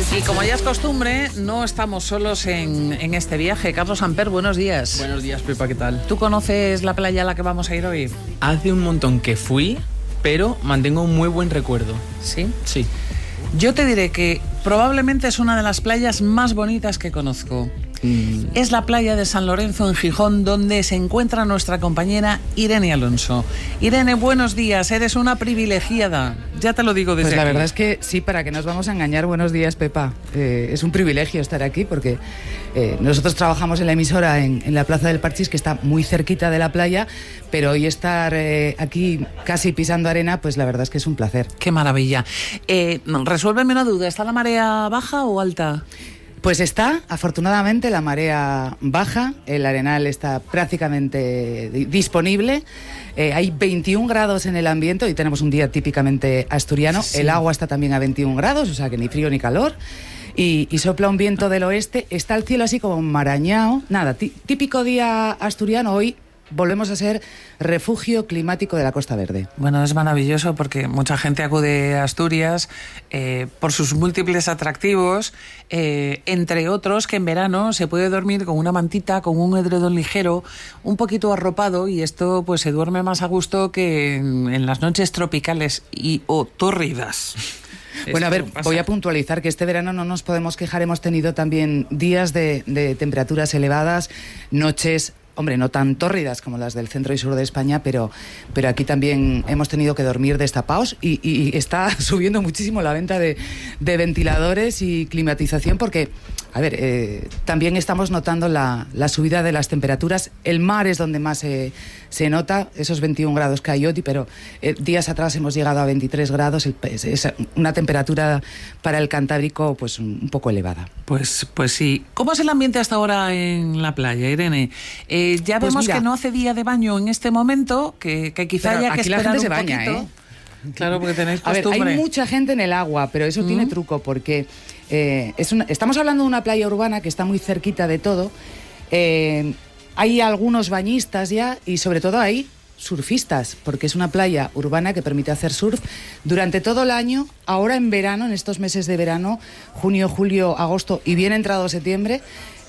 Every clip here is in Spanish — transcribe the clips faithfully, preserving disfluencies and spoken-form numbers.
Y como ya es costumbre, no estamos solos en, en este viaje. Carlos Amper, buenos días. Buenos días, Pepa, ¿qué tal? ¿Tú conoces la playa a la que vamos a ir hoy? Hace un montón que fui, pero mantengo un muy buen recuerdo. ¿Sí? Sí. Yo te diré que probablemente es una de las playas más bonitas que conozco. Mm. Es la playa de San Lorenzo en Gijón, donde se encuentra nuestra compañera Irene Alonso. Irene, buenos días, eres una privilegiada. Ya te lo digo desde Pues la aquí. verdad es que sí, para que nos vamos a engañar, buenos días, Pepa. Eh, es un privilegio estar aquí porque eh, nosotros trabajamos en la emisora en, en la Plaza del Parchís, que está muy cerquita de la playa, pero hoy estar eh, aquí casi pisando arena, pues la verdad es que es un placer. Qué maravilla. Eh, resuélveme una duda, ¿está la marea baja o alta? Pues está, afortunadamente, la marea baja, el arenal está prácticamente disponible, eh, hay veintiún grados en el ambiente y tenemos un día típicamente asturiano, sí. El agua está también a veintiún grados, o sea que ni frío ni calor, y, y sopla un viento del oeste, está el cielo así como marañao, nada, tí, típico día asturiano. Hoy volvemos a ser refugio climático de la Costa Verde. Bueno, es maravilloso porque mucha gente acude a Asturias eh, por sus múltiples atractivos, eh, entre otros que en verano se puede dormir con una mantita, con un edredón ligero, un poquito arropado, y esto pues se duerme más a gusto que en, en las noches tropicales y o tórridas. Bueno, a ver, voy a puntualizar que este verano no nos podemos quejar, hemos tenido también días de, de temperaturas elevadas, noches, hombre, no tan tórridas como las del centro y sur de España, pero, pero aquí también hemos tenido que dormir destapados y, y está subiendo muchísimo la venta de, de ventiladores y climatización porque, a ver, eh, también estamos notando la, la subida de las temperaturas. El mar es donde más eh, se nota, esos veintiún grados que hay hoy, pero eh, días atrás hemos llegado a veintitrés grados, el, es, es una temperatura para el Cantábrico pues un, un poco elevada. Pues, pues sí. ¿Cómo es el ambiente hasta ahora en la playa, Irene? Eh, ya pues vemos mira, que no hace día de baño en este momento, que, que quizá haya que esperar un se baña, poquito. ¿eh? Claro, porque tenéis costumbre. A ver, hay mucha gente en el agua, pero eso mm. tiene truco, porque eh, es una, estamos hablando de una playa urbana que está muy cerquita de todo. Eh, hay algunos bañistas ya y sobre todo hay surfistas, porque es una playa urbana que permite hacer surf durante todo el año. Ahora en verano, en estos meses de verano, junio, julio, agosto y bien entrado septiembre,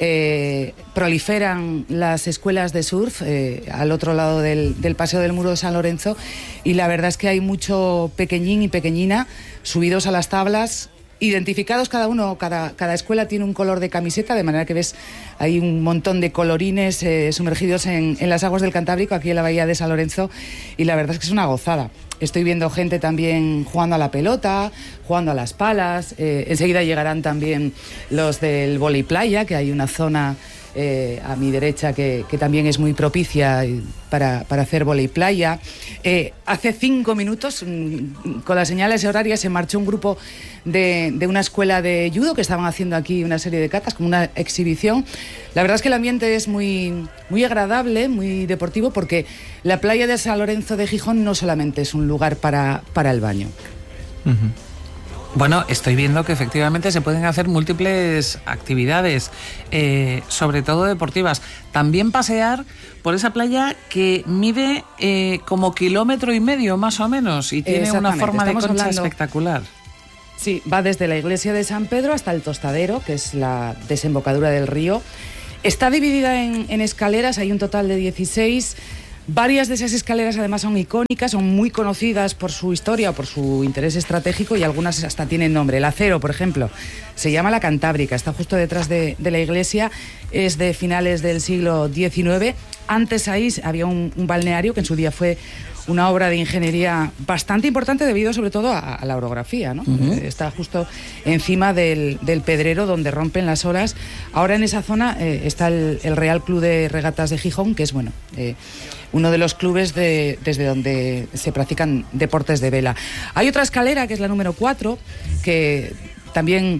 Eh, proliferan las escuelas de surf eh, al otro lado del, del Paseo del Muro de San Lorenzo, y la verdad es que hay mucho pequeñín y pequeñina subidos a las tablas, identificados cada uno, cada, cada escuela tiene un color de camiseta, de manera que ves hay un montón de colorines eh, sumergidos en, en las aguas del Cantábrico, aquí en la bahía de San Lorenzo, y la verdad es que es una gozada. Estoy viendo gente también jugando a la pelota, jugando a las palas. Eh, enseguida llegarán también los del vóley playa, que hay una zona eh, a mi derecha que, que también es muy propicia para, para hacer vóley playa. Eh, hace cinco minutos, con las señales horarias, se marchó un grupo de, de una escuela de judo que estaban haciendo aquí una serie de catas, como una exhibición. La verdad es que el ambiente es muy, muy agradable, muy deportivo, porque la playa de San Lorenzo de Gijón no solamente es un lugar para, para el baño. Uh-huh. Bueno, estoy viendo que efectivamente se pueden hacer múltiples actividades, eh, sobre todo deportivas. También pasear por esa playa que mide eh, como kilómetro y medio más o menos y tiene una forma de concha hablando... espectacular. Sí, va desde la iglesia de San Pedro hasta el Tostadero, que es la desembocadura del río. Está dividida en, en escaleras, hay un total de dieciséis. Varias de esas escaleras además son icónicas, son muy conocidas por su historia o por su interés estratégico, y algunas hasta tienen nombre. El Acero, por ejemplo, se llama la Cantábrica, está justo detrás de, de la iglesia, es de finales del siglo diecinueve. Antes ahí había un, un balneario que en su día fue una obra de ingeniería bastante importante debido sobre todo a, a la orografía, ¿no? Uh-huh. Está justo encima del, del Pedrero donde rompen las olas. Ahora en esa zona eh, está el, el Real Club de Regatas de Gijón, que es bueno eh, uno de los clubes de, desde donde se practican deportes de vela. Hay otra escalera que es la número cuatro, que también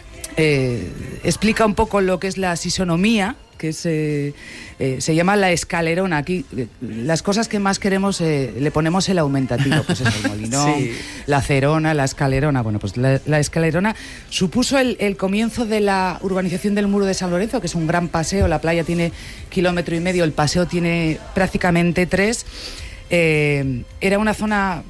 eh, explica un poco lo que es la sisonomía, que es, eh, eh, se llama la escalerona. Aquí eh, las cosas que más queremos eh, le ponemos el aumentativo, pues es el molinón, sí. La cerona, la escalerona. Bueno, pues la, la escalerona supuso el, el comienzo de la urbanización del Muro de San Lorenzo, que es un gran paseo. La playa tiene kilómetro y medio, el paseo tiene prácticamente tres. Eh, era una zona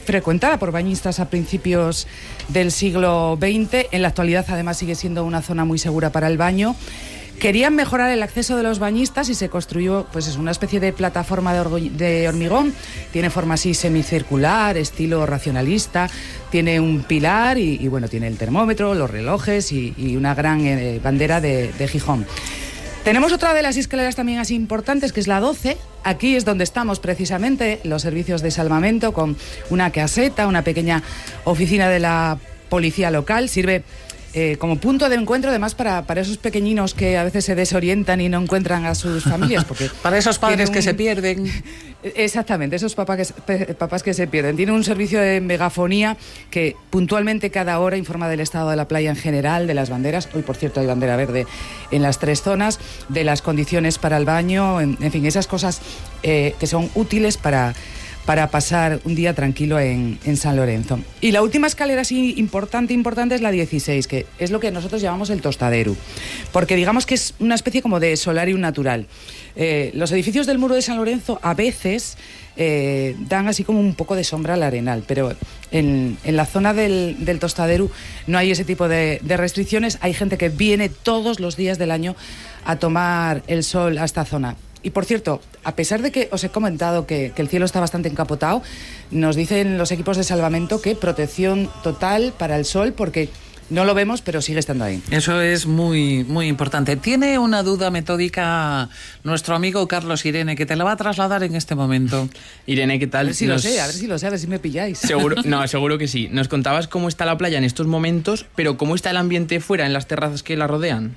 frecuentada por bañistas a principios del siglo veinte. En la actualidad, además, sigue siendo una zona muy segura para el baño. Querían mejorar el acceso de los bañistas y se construyó, pues es una especie de plataforma de, orgo- de hormigón. Tiene forma así semicircular, estilo racionalista. Tiene un pilar y, y bueno, tiene el termómetro, los relojes y, y una gran eh, bandera de, de Gijón. Tenemos otra de las escaleras también así importantes, que es la doce. Aquí es donde estamos precisamente, los servicios de salvamento, con una caseta, una pequeña oficina de la policía local. Sirve eh, como punto de encuentro, además, para, para esos pequeñinos que a veces se desorientan y no encuentran a sus familias. Porque para esos padres un... que se pierden. Exactamente, esos papás que, papás que se pierden. Tiene un servicio de megafonía que puntualmente cada hora informa del estado de la playa en general, de las banderas. Hoy, por cierto, hay bandera verde en las tres zonas, de las condiciones para el baño, en, en fin, esas cosas eh, que son útiles para, para pasar un día tranquilo en, en San Lorenzo. Y la última escalera así importante, importante es la dieciséis, que es lo que nosotros llamamos el tostadero, porque digamos que es una especie como de solarium natural. Eh, los edificios del Muro de San Lorenzo a veces eh, dan así como un poco de sombra al Arenal, pero en, en la zona del, del tostadero no hay ese tipo de, de restricciones. Hay gente que viene todos los días del año a tomar el sol a esta zona. Y por cierto, a pesar de que os he comentado que, que el cielo está bastante encapotado, nos dicen los equipos de salvamento que protección total para el sol, porque no lo vemos, pero sigue estando ahí. Eso es muy, muy importante. Tiene una duda metódica nuestro amigo Carlos Irene, que te la va a trasladar en este momento. Irene, ¿qué tal? A ver si Nos... lo sé, a ver si lo sé, a ver si me pilláis. Seguro, no, seguro que sí. Nos contabas cómo está la playa en estos momentos, pero ¿cómo está el ambiente fuera, en las terrazas que la rodean?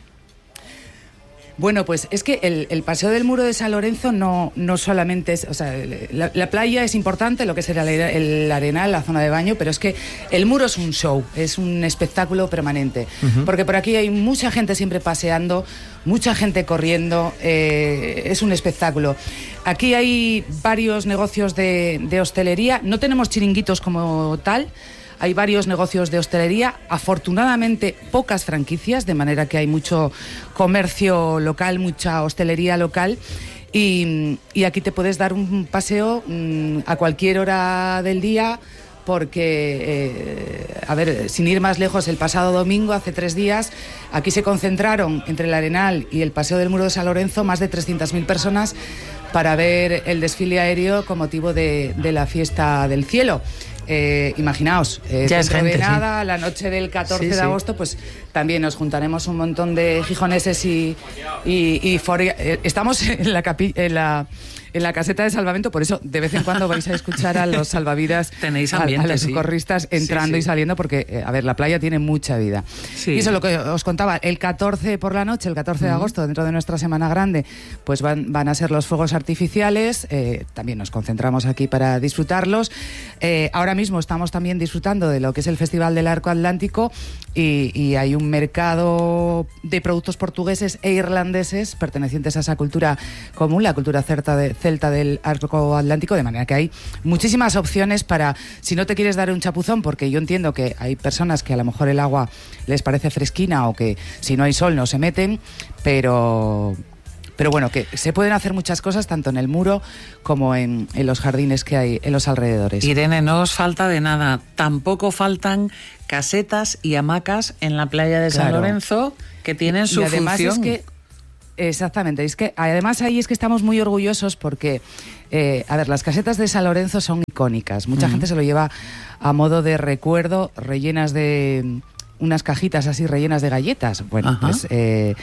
Bueno, pues es que el, el paseo del Muro de San Lorenzo no, no solamente es... O sea, la, la playa es importante, lo que será el, el Arenal, la zona de baño, pero es que el muro es un show, es un espectáculo permanente. Uh-huh. Porque por aquí hay mucha gente siempre paseando, mucha gente corriendo, eh, es un espectáculo. Aquí hay varios negocios de, de hostelería, no tenemos chiringuitos como tal. Hay varios negocios de hostelería, afortunadamente pocas franquicias, de manera que hay mucho comercio local, mucha hostelería local. Y, y aquí te puedes dar un paseo mmm, a cualquier hora del día, porque, eh, a ver, sin ir más lejos, el pasado domingo, hace tres días, aquí se concentraron entre el Arenal y el Paseo del Muro de San Lorenzo más de trescientas mil personas para ver el desfile aéreo con motivo de, de la Fiesta del Cielo. Eh, imaginaos, eh, ya dentro es gente, de nada, sí. La noche del catorce sí, de sí. agosto, pues también nos juntaremos un montón de gijoneses y, y, y for... eh, estamos en la, capi... en la en la caseta de salvamento, por eso de vez en cuando vais a escuchar a los salvavidas, tenéis ambiente, a, a los sí. socorristas entrando sí, sí. y saliendo, porque, eh, a ver, la playa tiene mucha vida. Sí. Y eso es lo que os contaba, el catorce por la noche, el catorce uh-huh. de agosto, dentro de nuestra Semana Grande, pues van, van a ser los fuegos artificiales, eh, también nos concentramos aquí para disfrutarlos. Eh, ahora mismo estamos también disfrutando de lo que es el Festival del Arco Atlántico y, y hay un mercado de productos portugueses e irlandeses pertenecientes a esa cultura común, la cultura celta de celta del Arco Atlántico, de manera que hay muchísimas opciones para, si no te quieres dar un chapuzón, porque yo entiendo que hay personas que a lo mejor el agua les parece fresquina o que si no hay sol no se meten, pero... Pero bueno, que se pueden hacer muchas cosas tanto en el muro como en, en los jardines que hay en los alrededores. Irene, no os falta de nada. Tampoco faltan casetas y hamacas en la playa de San claro. Lorenzo que tienen su y además función. Es que, exactamente, es que además ahí es que estamos muy orgullosos porque, eh, a ver, las casetas de San Lorenzo son icónicas. Mucha uh-huh. gente se lo lleva a modo de recuerdo, rellenas de... unas cajitas así rellenas de galletas. Bueno, Ajá. pues eh,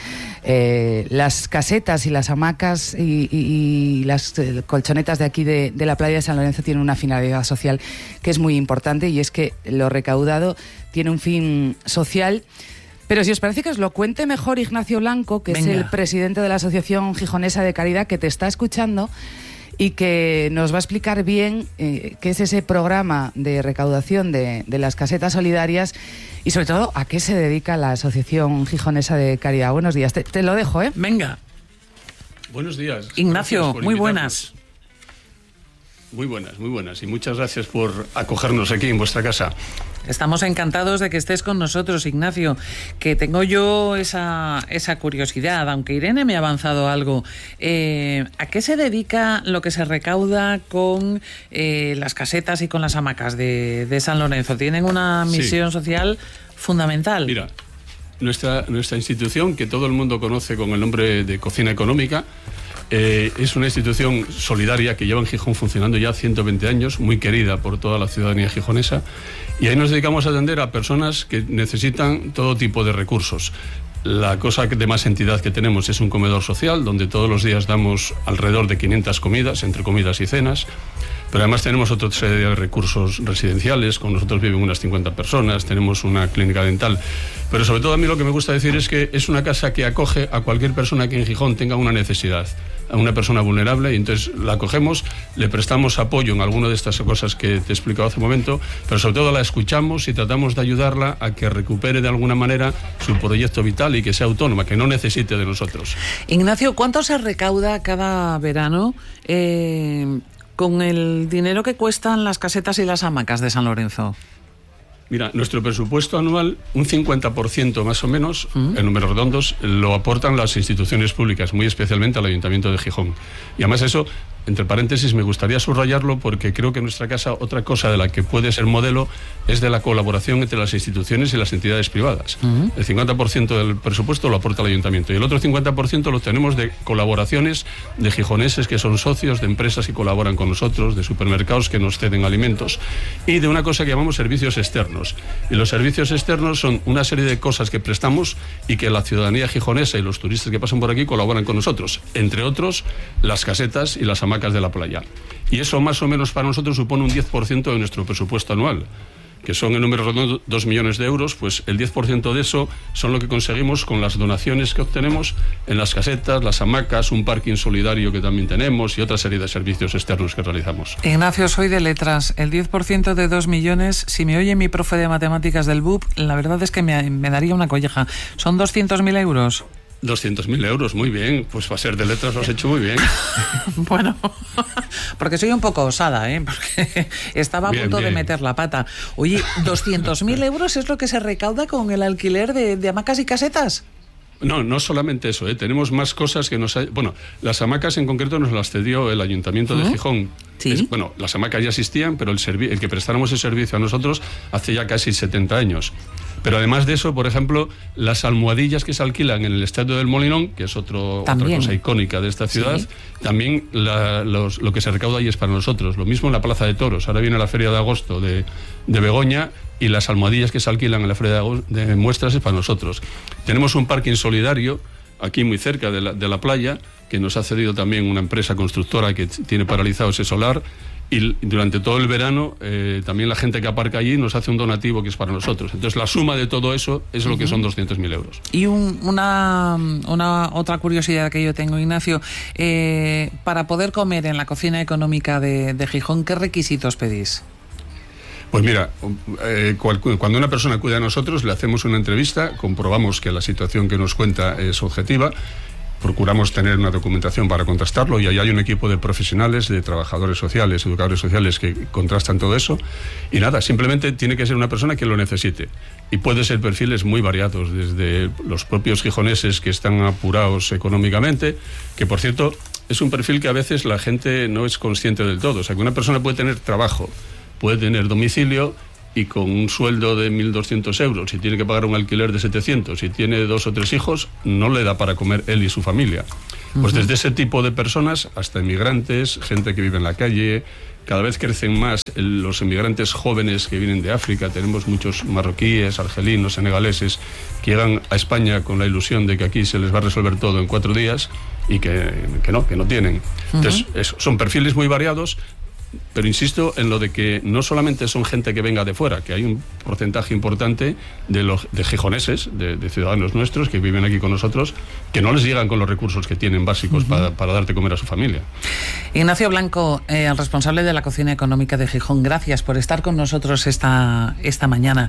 eh, las casetas y las hamacas y, y, y las eh, colchonetas de aquí de, de la playa de San Lorenzo tienen una finalidad social que es muy importante, y es que lo recaudado tiene un fin social. Pero si os parece que os lo cuente mejor Ignacio Blanco, que Venga. es el presidente de la Asociación Gijonesa de Caridad, que te está escuchando y que nos va a explicar bien eh, qué es ese programa de recaudación de, de las casetas solidarias y sobre todo a qué se dedica la Asociación Gijonesa de Caridad. Buenos días, te, te lo dejo, ¿eh? Venga. Buenos días. Ignacio, muy buenas. Muy buenas, muy buenas. Y muchas gracias por acogernos aquí en vuestra casa. Estamos encantados de que estés con nosotros, Ignacio, que tengo yo esa, esa curiosidad, aunque Irene me ha avanzado algo. Eh, ¿A qué se dedica lo que se recauda con eh, las casetas y con las hamacas de, de San Lorenzo? Tienen una misión sí. social fundamental. Mira, nuestra, nuestra institución, que todo el mundo conoce con el nombre de Cocina Económica, Eh, es una institución solidaria que lleva en Gijón funcionando ya ciento veinte años, muy querida por toda la ciudadanía gijonesa, y ahí nos dedicamos a atender a personas que necesitan todo tipo de recursos. La cosa de más entidad que tenemos es un comedor social, donde todos los días damos alrededor de quinientas comidas, entre comidas y cenas, pero además tenemos otra serie de recursos residenciales, con nosotros viven unas cincuenta personas, tenemos una clínica dental, pero sobre todo a mí lo que me gusta decir es que es una casa que acoge a cualquier persona que en Gijón tenga una necesidad, a una persona vulnerable, y entonces la acogemos, le prestamos apoyo en alguna de estas cosas que te he explicado hace un momento, pero sobre todo la escuchamos y tratamos de ayudarla a que recupere de alguna manera su proyecto vital y que sea autónoma, que no necesite de nosotros. Ignacio, ¿cuánto se recauda cada verano eh, con el dinero que cuestan las casetas y las hamacas de San Lorenzo? Mira, nuestro presupuesto anual, un cincuenta por ciento más o menos, ¿Mm? en números redondos, lo aportan las instituciones públicas, muy especialmente al Ayuntamiento de Gijón. Y además eso, entre paréntesis, me gustaría subrayarlo porque creo que en nuestra casa otra cosa de la que puede ser modelo es de la colaboración entre las instituciones y las entidades privadas. Uh-huh. El cincuenta por ciento del presupuesto lo aporta el Ayuntamiento y el otro cincuenta por ciento lo tenemos de colaboraciones de gijoneses que son socios, de empresas que colaboran con nosotros, de supermercados que nos ceden alimentos y de una cosa que llamamos servicios externos. Y los servicios externos son una serie de cosas que prestamos y que la ciudadanía gijonesa y los turistas que pasan por aquí colaboran con nosotros. Entre otros, las casetas y las hamacas de la playa. Y eso más o menos para nosotros supone un diez por ciento de nuestro presupuesto anual, que son en números redondos dos millones de euros, pues el diez por ciento de eso son lo que conseguimos con las donaciones que obtenemos en las casetas, las hamacas, un parking solidario que también tenemos y otra serie de servicios externos que realizamos. Ignacio, soy de letras. El diez por ciento de dos millones, si me oye mi profe de matemáticas del B U P, la verdad es que me, me daría una colleja. ¿Son doscientos mil euros? doscientos mil euros, muy bien. Pues va a ser de letras, lo has hecho muy bien. Bueno, porque soy un poco osada, ¿eh? Porque estaba a bien, punto bien. de meter la pata. Oye, ¿doscientos mil euros es lo que se recauda con el alquiler de, de hamacas y casetas? No, no solamente eso, ¿eh? Tenemos más cosas que nos... Ha... Bueno, las hamacas en concreto nos las cedió el Ayuntamiento ¿Mm? de Gijón. ¿Sí? Es, bueno, las hamacas ya existían, pero el, servi... el que prestáramos el servicio a nosotros hace ya casi setenta años. Pero además de eso, por ejemplo, las almohadillas que se alquilan en el Estadio del Molinón, que es otro, otra cosa icónica de esta ciudad, sí. también la, los, lo que se recauda ahí es para nosotros. Lo mismo en la Plaza de Toros. Ahora viene la Feria de Agosto de, de Begoña y las almohadillas que se alquilan en la Feria de, Agosto, de Muestras es para nosotros. Tenemos un parking solidario aquí muy cerca de la, de la playa, que nos ha cedido también una empresa constructora que tiene paralizado ese solar. Y durante todo el verano eh, también la gente que aparca allí nos hace un donativo que es para nosotros. Entonces la suma de todo eso es lo que son doscientos mil euros. Y un, una, una otra curiosidad que yo tengo, Ignacio, eh, para poder comer en la cocina económica de, de Gijón, ¿qué requisitos pedís? Pues mira, eh, cuando una persona acude a nosotros le hacemos una entrevista, comprobamos que la situación que nos cuenta es objetiva. Procuramos tener una documentación para contrastarlo y ahí hay un equipo de profesionales, de trabajadores sociales, educadores sociales que contrastan todo eso. Y nada, simplemente tiene que ser una persona que lo necesite. Y puede ser perfiles muy variados, desde los propios gijoneses que están apurados económicamente, que por cierto es un perfil que a veces la gente no es consciente del todo. O sea, que una persona puede tener trabajo, puede tener domicilio y con un sueldo de mil doscientos euros, si tiene que pagar un alquiler de setecientos, si tiene dos o tres hijos, no le da para comer él y su familia. Pues uh-huh. desde ese tipo de personas hasta inmigrantes, gente que vive en la calle, cada vez crecen más el, los inmigrantes jóvenes que vienen de África. Tenemos muchos marroquíes, argelinos, senegaleses que llegan a España con la ilusión de que aquí se les va a resolver todo en cuatro días y que, que no, que no tienen. Uh-huh. Entonces, eso, son perfiles muy variados. Pero insisto en lo de que no solamente son gente que venga de fuera, que hay un porcentaje importante de los de gijoneses, de, de ciudadanos nuestros que viven aquí con nosotros, que no les llegan con los recursos que tienen básicos uh-huh. para, para darte comer a su familia. Ignacio Blanco, eh, el responsable de la cocina económica de Gijón, gracias por estar con nosotros esta, esta mañana.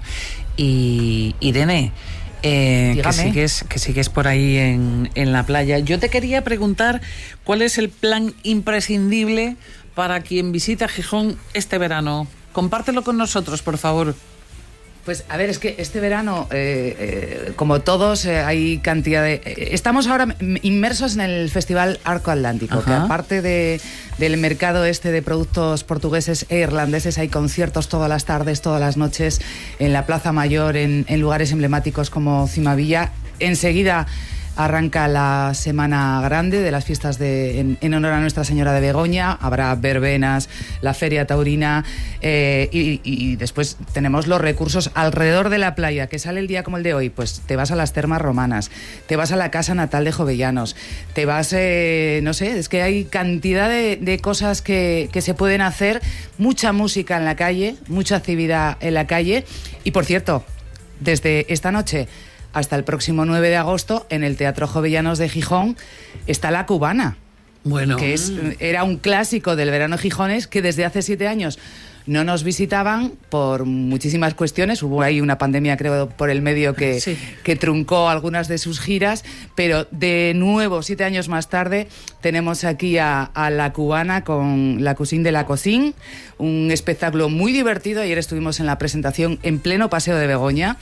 Y Irene, Eh, que sigues, que sigues por ahí en, en la playa. Yo te quería preguntar cuál es el plan imprescindible para quien visita Gijón este verano? Compártelo con nosotros, por favor. Pues a ver, es que este verano, eh, eh, como todos, eh, hay cantidad de... Eh, estamos ahora inmersos en el Festival Arco Atlántico, Ajá. que aparte de, del mercado este de productos portugueses e irlandeses, hay conciertos todas las tardes, todas las noches, en la Plaza Mayor, en, en lugares emblemáticos como Cimavilla. Enseguida arranca la Semana Grande de las fiestas de, en, en honor a Nuestra Señora de Begoña. Habrá verbenas, la Feria Taurina eh, y, y después tenemos los recursos alrededor de la playa. Que sale el día como el de hoy, pues te vas a las Termas Romanas, te vas a la Casa Natal de Jovellanos, te vas, eh, no sé, es que hay cantidad de, de cosas que, que se pueden hacer, mucha música en la calle, mucha actividad en la calle. Y por cierto, desde esta noche hasta el próximo nueve de agosto, en el Teatro Jovellanos de Gijón, está La Cubana. Bueno. Que es, era un clásico del verano gijones que desde hace siete años no nos visitaban por muchísimas cuestiones. Hubo ahí una pandemia, creo, por el medio que, sí. que truncó algunas de sus giras, pero de nuevo, siete años más tarde, tenemos aquí a, a La Cubana con La Cocine de la Cocine, un espectáculo muy divertido. Ayer estuvimos en la presentación en pleno Paseo de Begoña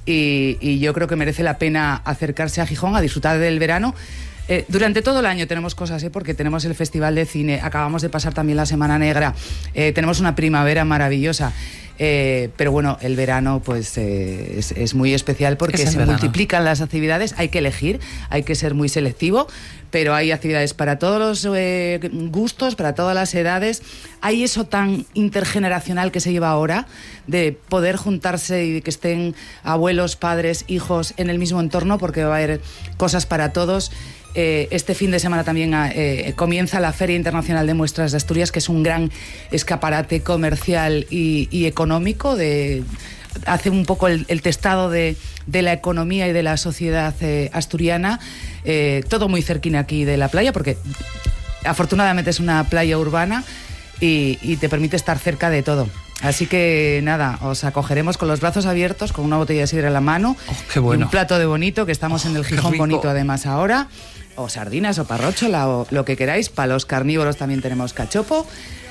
y, y yo creo que merece la pena acercarse a Gijón a disfrutar del verano. Eh, durante todo el año tenemos cosas, ¿eh? Porque tenemos el Festival de Cine, acabamos de pasar también la Semana Negra, eh, tenemos una primavera maravillosa, eh, pero bueno, el verano pues eh, es, es muy especial porque se verano. multiplican las actividades, hay que elegir, hay que ser muy selectivo, pero hay actividades para todos los eh, gustos, para todas las edades. Hay eso tan intergeneracional que se lleva ahora, de poder juntarse y que estén abuelos, padres, hijos en el mismo entorno, porque va a haber cosas para todos. Eh, este fin de semana también eh, comienza la Feria Internacional de Muestras de Asturias, que es un gran escaparate comercial y, y económico. De, hace un poco el, el testado de, de la economía y de la sociedad eh, asturiana. Eh, todo muy cerquina aquí de la playa, porque afortunadamente es una playa urbana y, y te permite estar cerca de todo. Así que nada, os acogeremos con los brazos abiertos, con una botella de sidra en la mano, oh, qué bueno. y un plato de bonito, que estamos oh, en el Gijón Bonito además ahora, o sardinas o parróchola o lo que queráis. Para los carnívoros también tenemos cachopo.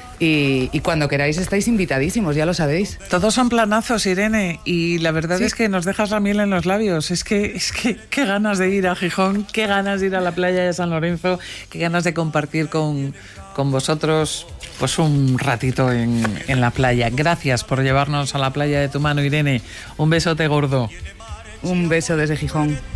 Y, y cuando queráis estáis invitadísimos, ya lo sabéis. Todos son planazos, Irene, y la verdad sí. es que nos dejas la miel en los labios. Es que, es que qué ganas de ir a Gijón, qué ganas de ir a la playa de San Lorenzo, qué ganas de compartir con, con vosotros pues un ratito en, en la playa. Gracias por llevarnos a la playa de tu mano, Irene. Un besote gordo. Un beso desde Gijón.